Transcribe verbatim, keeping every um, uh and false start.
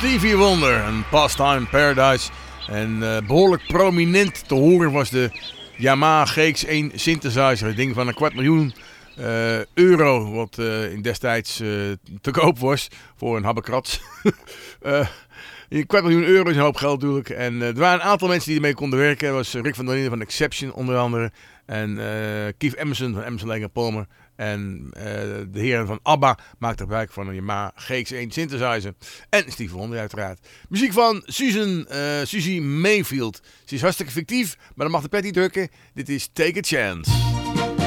Stevie Wonder en Pastime Paradise. En uh, behoorlijk prominent te horen was de Yamaha G X één synthesizer. Een ding van een kwart miljoen uh, euro. Wat uh, in destijds uh, te koop was voor een habbekrats. uh, een kwart miljoen euro is een hoop geld natuurlijk. En uh, er waren een aantal mensen die ermee konden werken. Er was Rick van der Linden van Exception onder andere. En uh, Keith Emerson van Emerson, Lake en Palmer. En uh, de heren van ABBA maakten gebruik van een Yamaha G X één synthesizer. En Stevie Wonder uiteraard. Muziek van Susan, uh, Susie Mayfield. Ze is hartstikke fictief, maar dat mag de pet niet drukken. Dit is Take a Chance.